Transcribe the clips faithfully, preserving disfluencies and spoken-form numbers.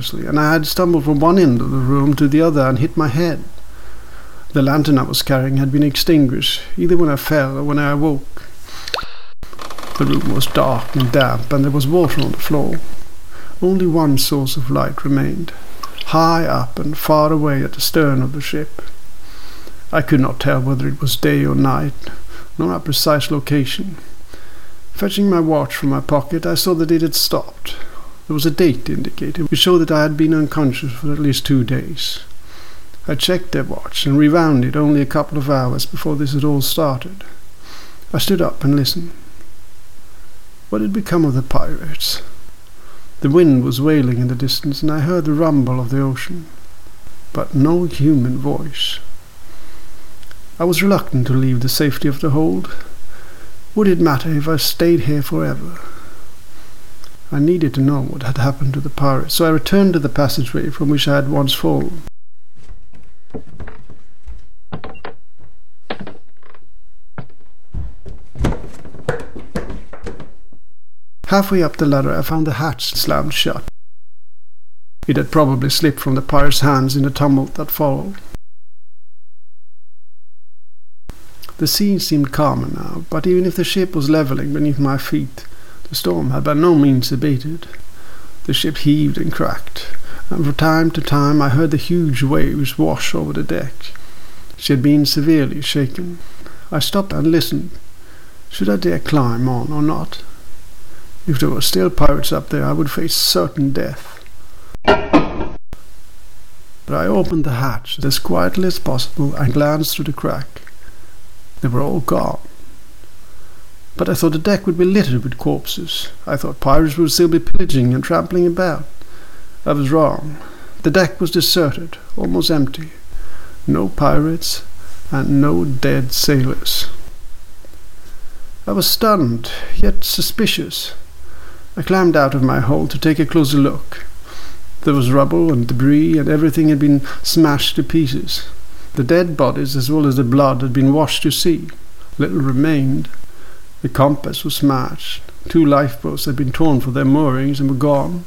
and I had stumbled from one end of the room to the other and hit my head. The lantern I was carrying had been extinguished, either when I fell or when I awoke. The room was dark and damp, and there was water on the floor. Only one source of light remained, high up and far away at the stern of the ship. I could not tell whether it was day or night, nor a precise location. Fetching my watch from my pocket, I saw that it had stopped. There was a date indicated, which showed that I had been unconscious for at least two days. I checked their watch and rewound it only a couple of hours before this had all started. I stood up and listened. What had become of the pirates? The wind was wailing in the distance, and I heard the rumble of the ocean, but no human voice. I was reluctant to leave the safety of the hold. Would it matter if I stayed here forever? I needed to know what had happened to the pirates, so I returned to the passageway from which I had once fallen. Halfway up the ladder I found the hatch slammed shut. It had probably slipped from the pirates' hands in the tumult that followed. The sea seemed calmer now, but even if the ship was levelling beneath my feet, the storm had by no means abated. The ship heaved and cracked, and from time to time I heard the huge waves wash over the deck. She had been severely shaken. I stopped and listened. Should I dare climb on or not? If there were still pirates up there, I would face certain death. But I opened the hatch as quietly as possible and glanced through the crack. They were all gone. But I thought the deck would be littered with corpses. I thought pirates would still be pillaging and trampling about. I was wrong. The deck was deserted, almost empty. No pirates and no dead sailors. I was stunned, yet suspicious. I climbed out of my hole to take a closer look. There was rubble and debris, and everything had been smashed to pieces. The dead bodies as well as the blood had been washed to sea. Little remained. The compass was smashed. Two lifeboats had been torn from their moorings and were gone.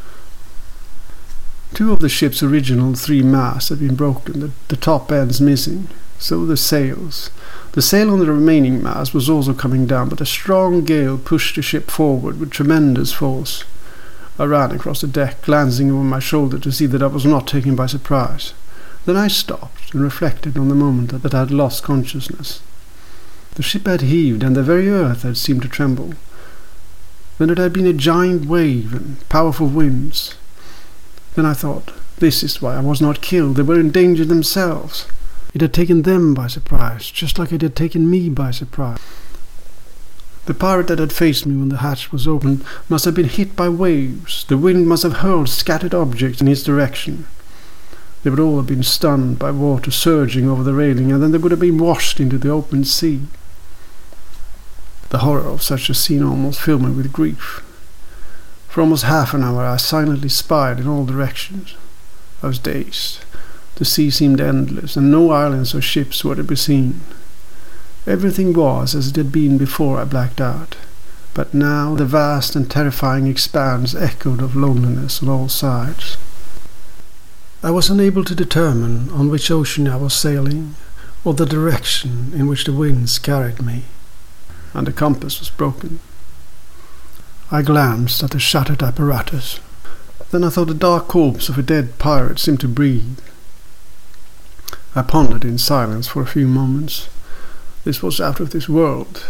Two of the ship's original three masts had been broken, the, the top ends missing. So the sails. The sail on the remaining mast was also coming down, but a strong gale pushed the ship forward with tremendous force. I ran across the deck, glancing over my shoulder to see that I was not taken by surprise. Then I stopped and reflected on the moment that I had lost consciousness. The ship had heaved, and the very earth had seemed to tremble. Then it had been a giant wave and powerful winds. Then I thought, this is why I was not killed. They were in danger themselves. It had taken them by surprise, just like it had taken me by surprise. The pirate that had faced me when the hatch was opened must have been hit by waves. The wind must have hurled scattered objects in his direction. They would all have been stunned by water surging over the railing, and then they would have been washed into the open sea. The horror of such a scene almost filled me with grief. For almost half an hour I silently spied in all directions. I was dazed. The sea seemed endless, and no islands or ships were to be seen. Everything was as it had been before I blacked out, but now the vast and terrifying expanse echoed of loneliness on all sides. I was unable to determine on which ocean I was sailing, or the direction in which the winds carried me, and the compass was broken. I glanced at the shattered apparatus. Then I thought the dark corpse of a dead pirate seemed to breathe. I pondered in silence for a few moments. This was out of this world.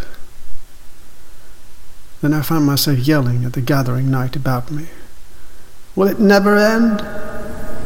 Then I found myself yelling at the gathering night about me. Will it never end?